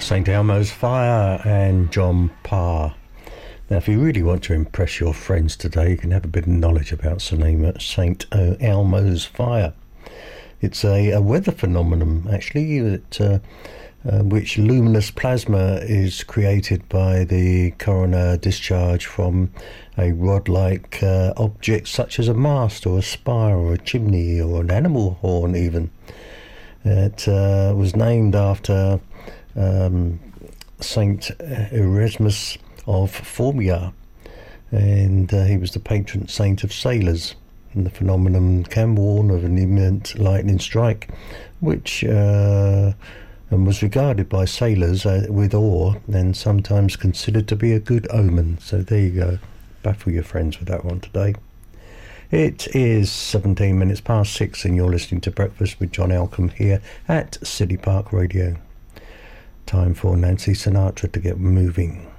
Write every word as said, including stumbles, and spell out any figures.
Saint Elmo's Fire and John Parr. Now, if you really want to impress your friends today, you can have a bit of knowledge about Saint Elmo's Fire. It's a, a weather phenomenon, actually, that uh, uh, which luminous plasma is created by the coronal discharge from a rod-like uh, object such as a mast or a spire or a chimney or an animal horn even. It uh, was named after um, Saint Erasmus of Formia, and uh, he was the patron saint of sailors. And the phenomenon can warn of an imminent lightning strike, which uh, and was regarded by sailors uh, with awe and sometimes considered to be a good omen. So there you go. Baffle your friends with that one today. It is seventeen minutes past six and you're listening to Breakfast with John Alcombe here at City Park Radio. Time for Nancy Sinatra to get moving.